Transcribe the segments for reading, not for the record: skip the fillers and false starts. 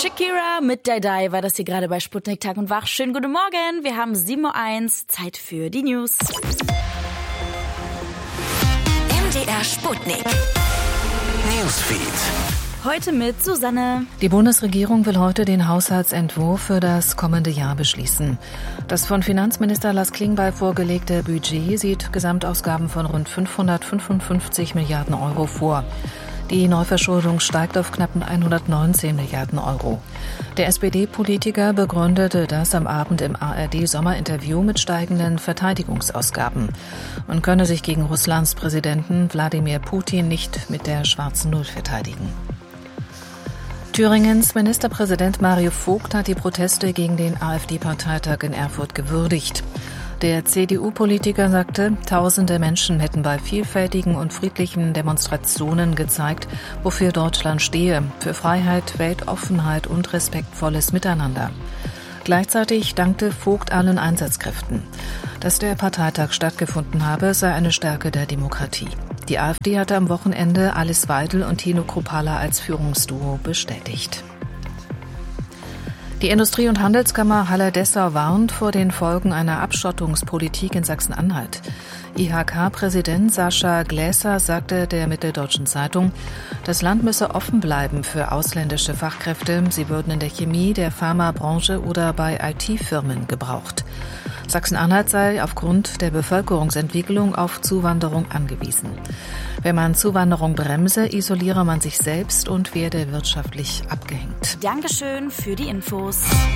Shakira mit Die Die war das hier gerade bei Sputnik Tag und Wach. Schönen guten Morgen, wir haben 7:01 Uhr, Zeit für die News. MDR Sputnik Newsfeed. Heute mit Susanne. Die Bundesregierung will heute den Haushaltsentwurf für das kommende Jahr beschließen. Das von Finanzminister Lars Klingbeil vorgelegte Budget sieht Gesamtausgaben von rund 555 Milliarden Euro vor. Die Neuverschuldung steigt auf knapp 119 Milliarden Euro. Der SPD-Politiker begründete das am Abend im ARD-Sommerinterview mit steigenden Verteidigungsausgaben. Man könne sich gegen Russlands Präsidenten Wladimir Putin nicht mit der schwarzen Null verteidigen. Thüringens Ministerpräsident Mario Vogt hat die Proteste gegen den AfD-Parteitag in Erfurt gewürdigt. Der CDU-Politiker sagte, tausende Menschen hätten bei vielfältigen und friedlichen Demonstrationen gezeigt, wofür Deutschland stehe, für Freiheit, Weltoffenheit und respektvolles Miteinander. Gleichzeitig dankte Vogt allen Einsatzkräften. Dass der Parteitag stattgefunden habe, sei eine Stärke der Demokratie. Die AfD hatte am Wochenende Alice Weidel und Tino Kruppalla als Führungsduo bestätigt. Die Industrie- und Handelskammer Halle-Dessau warnt vor den Folgen einer Abschottungspolitik in Sachsen-Anhalt. IHK-Präsident Sascha Gläser sagte der Mitteldeutschen Zeitung, das Land müsse offen bleiben für ausländische Fachkräfte. Sie würden in der Chemie, der Pharmabranche oder bei IT-Firmen gebraucht. Sachsen-Anhalt sei aufgrund der Bevölkerungsentwicklung auf Zuwanderung angewiesen. Wenn man Zuwanderung bremse, isoliere man sich selbst und werde wirtschaftlich abgehängt. Dankeschön für die Infos.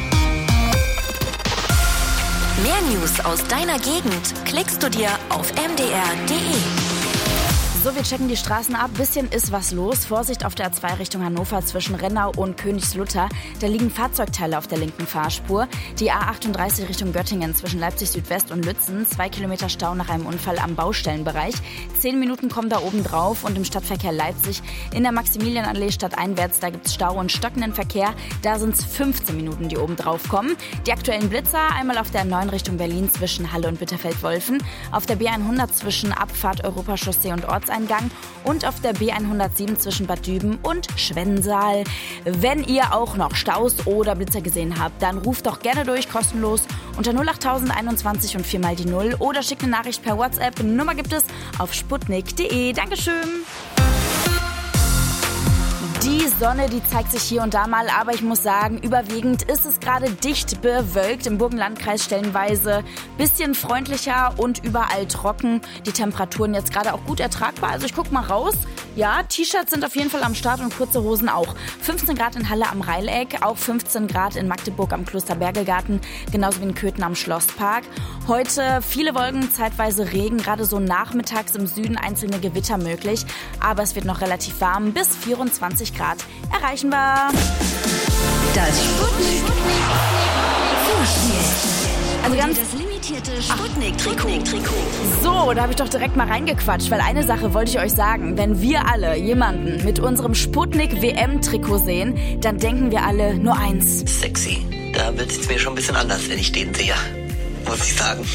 Mehr News aus deiner Gegend klickst du dir auf mdr.de. So, wir checken die Straßen ab. Bisschen ist was los. Vorsicht auf der A2 Richtung Hannover zwischen Rennau und Königslutter. Da liegen Fahrzeugteile auf der linken Fahrspur. Die A38 Richtung Göttingen zwischen Leipzig Südwest und Lützen. 2 Kilometer Stau nach einem Unfall am Baustellenbereich. 10 Minuten kommen da oben drauf. Und im Stadtverkehr Leipzig in der Maximilianallee stadteinwärts, da gibt's Stau und stockenden Verkehr. Da sind's 15 Minuten, die oben drauf kommen. Die aktuellen Blitzer einmal auf der A9 Richtung Berlin zwischen Halle und Bitterfeld-Wolfen. Auf der B100 zwischen Abfahrt Europachaussee und Ortseingang und auf der B107 zwischen Bad Düben und Schwensal. Wenn ihr auch noch Staus oder Blitzer gesehen habt, dann ruft doch gerne durch, kostenlos unter 08021 und 4 mal die 0 oder schickt eine Nachricht per WhatsApp. Nummer gibt es auf sputnik.de. Dankeschön. Die Sonne, die zeigt sich hier und da mal, aber ich muss sagen, überwiegend ist es gerade dicht bewölkt. Im Burgenlandkreis stellenweise bisschen freundlicher und überall trocken. Die Temperaturen jetzt gerade auch gut ertragbar. Also ich guck mal raus. Ja, T-Shirts sind auf jeden Fall am Start und kurze Hosen auch. 15 Grad in Halle am Reileck, auch 15 Grad in Magdeburg am Klosterbergelgarten, genauso wie in Köthen am Schlosspark. Heute viele Wolken, zeitweise Regen, gerade so nachmittags im Süden einzelne Gewitter möglich. Aber es wird noch relativ warm, bis 24 Grad erreichen wir. Das Sputnik. Also ganz das limitierte Sputnik-Trikot. So, da habe ich doch direkt mal reingequatscht, weil eine Sache wollte ich euch sagen. Wenn wir alle jemanden mit unserem Sputnik-WM-Trikot sehen, dann denken wir alle nur eins. Sexy. Da wird es mir schon ein bisschen anders, wenn ich den sehe. Muss ich sagen.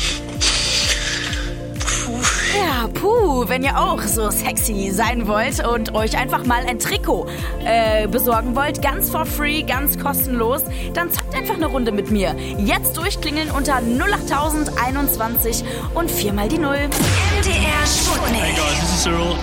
Ja, wenn ihr auch so sexy sein wollt und euch einfach mal ein Trikot besorgen wollt, ganz for free, ganz kostenlos, dann zockt einfach eine Runde mit mir. Jetzt durchklingeln unter 08021 und 4 mal die 0. MDR Sputnik. Hey guys, this is Cyril.